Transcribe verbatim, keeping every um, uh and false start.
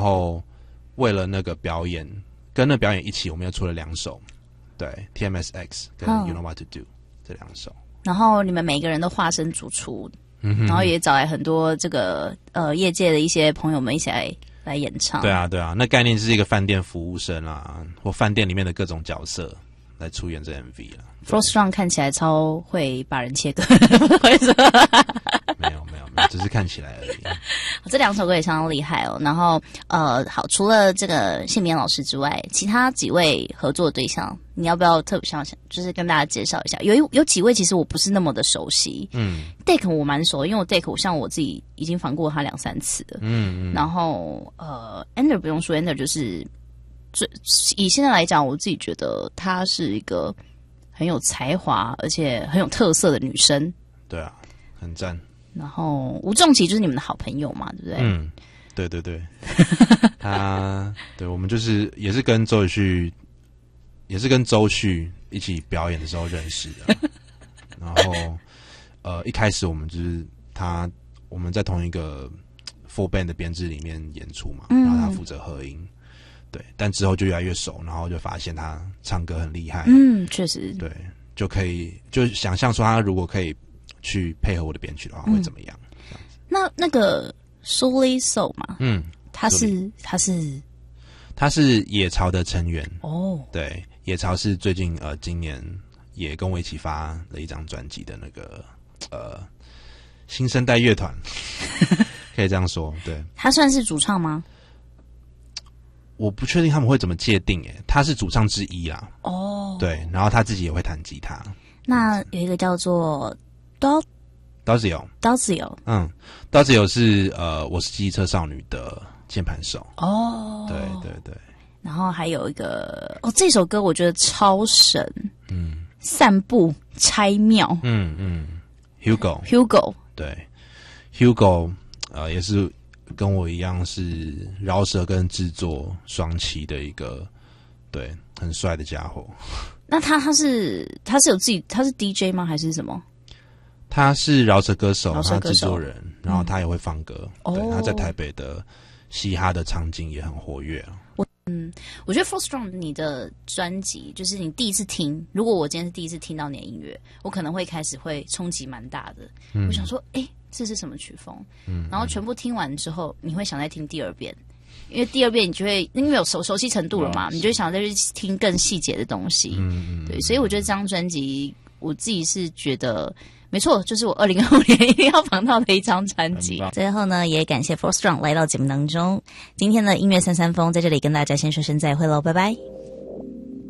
后为了那个表演，跟那表演一起，我们又出了两首，对 ，T M S X 跟 You Know What to Do、嗯、这两首。 然后你们每个人都化身主厨，嗯、然后也找来很多这个呃业界的一些朋友们一起来来演唱。 对啊，对啊，那概念是一个饭店服务生啊，或饭店里面的各种角色来出演这 M V 啊。 Frost Strong 看起来超会把人切割， 没有没有没有，只是看起来而已。 这两首歌也相当厉害哦。然后呃，好，除了这个谢明老师之外，其他几位合作对象，你要不要特别想想，就是跟大家介绍一下？有一有几位其实我不是那么的熟悉，嗯 ，Dick 我蛮熟的，因为我 Dick 我像我自己已经访过他两三次了，嗯嗯。然后呃 ，Ender 不用说 ，Ender 就是最以现在来讲，我自己觉得她是一个很有才华而且很有特色的女生。 对啊，很赞。 然后吴仲琪就是你们的好朋友嘛，对不对？嗯， 对对对，他对我们就是也是跟周旭，也是跟周旭一起表演的时候认识的。然后呃，一开始我们就是他我们在同一个 full band 的编制里面演出嘛，然后他负责合音。对，但之后就越来越熟，然后就发现他唱歌很厉害。 嗯，确实。 对，就可以就想象说他如果可以去配合我的编曲的话，会怎么样？嗯、 那那个 Sully Soul 嘛，嗯，他是他是他是野潮的成员哦。对，野潮是最近呃今年也跟我一起发了一张专辑的那个呃新生代乐团，可以这样说。对， 他算是主唱吗？ 我不确定他们会怎么界定诶，他是主唱之一啦。哦，对，然后他自己也会弹吉他。 那有一个叫做 Dazio Dazio， 嗯 Dazio 是呃我是机车少女的键盘手。哦，对对对。 然后还有一个哦，这首歌我觉得超神，嗯，散步拆庙， 嗯嗯 ，Hugo Hugo 对 Hugo 呃也是。跟我一样是饶舌跟制作双栖的一个，对，很帅的家伙。 那他他是他是有自己他是 D J 吗？还是什么？ 他是饶舌歌手，他制作人，然后他也会放歌。嗯、对，他在台北的嘻哈的场景也很活跃。 我嗯，我觉得 Frost Strong 你的专辑，就是你第一次听，如果我今天是第一次听到你的音乐，我可能会开始会冲击蛮大的。嗯、我想说，哎、欸。这是什么曲风？嗯，然后全部听完之后，你会想再听第二遍，因为第二遍你就会因为有熟熟悉程度了嘛，你就会想再去听更细节的东西。嗯，对，所以我觉得这张专辑，我自己是觉得没错，就是我二零二五年一定要访到的一张专辑。最后呢，也感谢 Frost Strong 来到节目当中，今天的音乐三三风在这里跟大家先说声再会喽，拜拜。